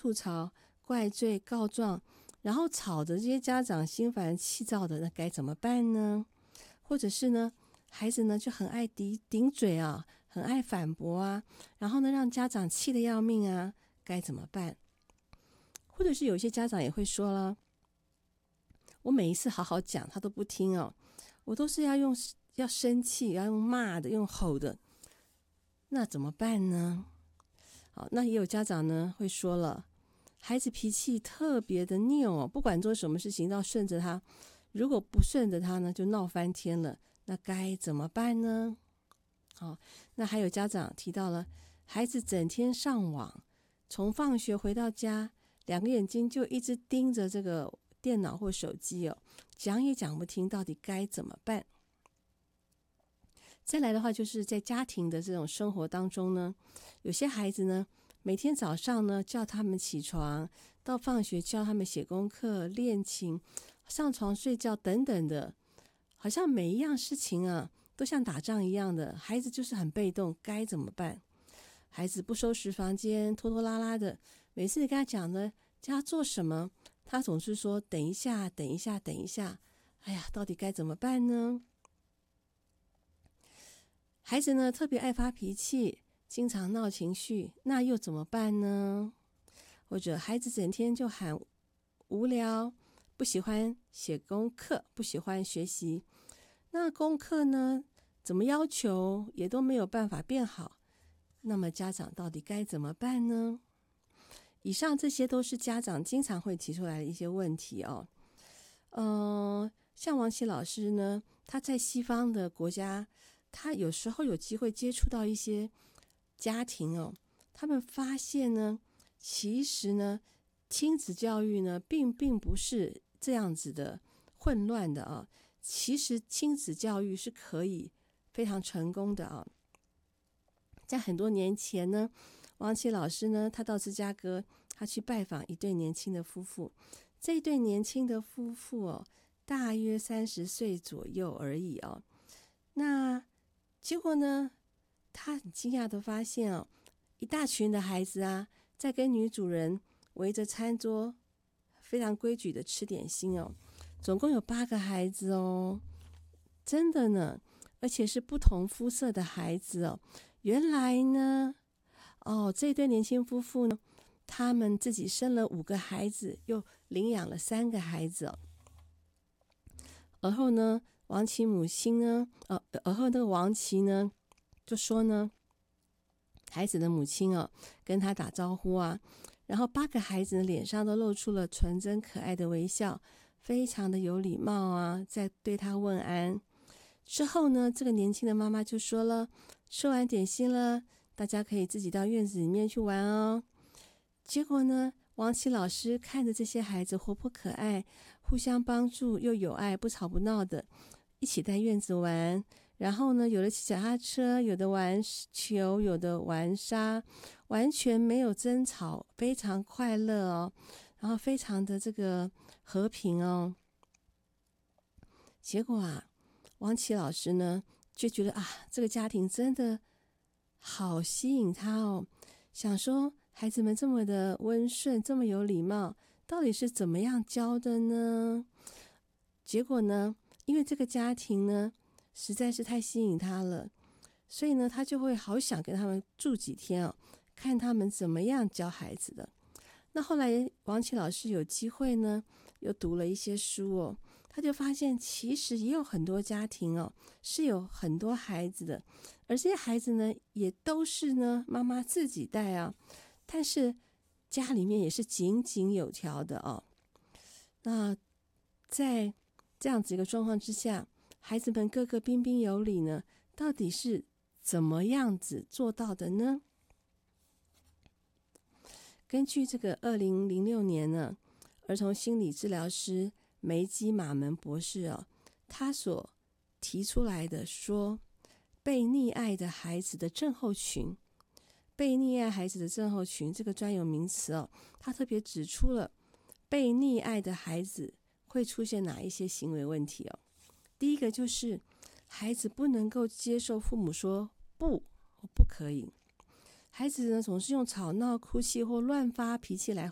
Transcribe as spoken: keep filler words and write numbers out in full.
吐槽、怪罪、告状，然后吵着这些家长心烦气躁的，那该怎么办呢？或者是呢，孩子呢就很爱顶顶嘴啊，很爱反驳啊，然后呢让家长气得要命啊，该怎么办？或者是有些家长也会说了，我每一次好好讲他都不听哦，我都是要用要生气，要用骂的，用吼的，那怎么办呢？好，那也有家长呢会说了，孩子脾气特别的拗哦，不管做什么事情都要顺着他，如果不顺着他呢，就闹翻天了，那该怎么办呢？好，那还有家长提到了，孩子整天上网，从放学回到家，两个眼睛就一直盯着这个电脑或手机哦，讲也讲不听，到底该怎么办？再来的话，就是在家庭的这种生活当中呢，有些孩子呢，每天早上呢叫他们起床，到放学教他们写功课、练琴、上床睡觉等等的，好像每一样事情啊，都像打仗一样的，孩子就是很被动，该怎么办？孩子不收拾房间，拖拖拉拉的，每次你跟他讲呢，叫他做什么，他总是说等一下，等一下，等一下。哎呀，到底该怎么办呢？孩子呢特别爱发脾气，经常闹情绪，那又怎么办呢？或者孩子整天就喊无聊，不喜欢写功课，不喜欢学习，那功课呢怎么要求也都没有办法变好，那么家长到底该怎么办呢？以上这些都是家长经常会提出来的一些问题哦。嗯、呃，像王琦老师呢，他在西方的国家，他有时候有机会接触到一些家庭哦，他们发现呢，其实呢，亲子教育呢，并并不是这样子的混乱的啊。其实亲子教育是可以非常成功的啊。在很多年前呢，王琦老师呢，他到芝加哥，他去拜访一对年轻的夫妇。这对年轻的夫妇哦，大约三十岁左右而已哦。那结果呢，他很惊讶的发现哦，一大群的孩子啊，在跟女主人围着餐桌，非常规矩的吃点心哦。总共有八个孩子哦，真的呢，而且是不同肤色的孩子哦。原来呢，哦，这对年轻夫妇呢，他们自己生了五个孩子，又领养了三个孩子哦。而后呢，王琦母亲呢，呃，而后那个王琦呢，就说呢，孩子的母亲哦，跟他打招呼啊，然后八个孩子的脸上都露出了纯真可爱的微笑，非常的有礼貌啊，在对他问安。之后呢，这个年轻的妈妈就说了，吃完点心了，大家可以自己到院子里面去玩哦。结果呢，王琦老师看着这些孩子活泼可爱，互相帮助又有爱，不吵不闹的，一起在院子玩。然后呢，有的骑脚踏车，有的玩球，有的玩沙，完全没有争吵，非常快乐哦，然后非常的这个和平哦。结果啊，王琦老师呢就觉得啊，这个家庭真的好吸引他哦，想说孩子们这么的温顺，这么有礼貌，到底是怎么样教的呢？结果呢，因为这个家庭呢实在是太吸引他了，所以呢，他就会好想跟他们住几天哦，看他们怎么样教孩子的。那后来王琦老师有机会呢，又读了一些书哦，他就发现其实也有很多家庭哦，是有很多孩子的，而这些孩子呢，也都是呢妈妈自己带啊，但是家里面也是井井有条的哦。那在这样子一个状况之下，孩子们个个彬彬有礼呢，到底是怎么样子做到的呢？根据这个二零零六年呢，儿童心理治疗师梅基马门博士哦，他所提出来的说，被溺爱的孩子的症候群，被溺爱孩子的症候群这个专有名词哦，他特别指出了被溺爱的孩子会出现哪一些行为问题哦。第一个就是孩子不能够接受父母说不，不可以。孩子呢总是用吵闹、哭泣或乱发脾气来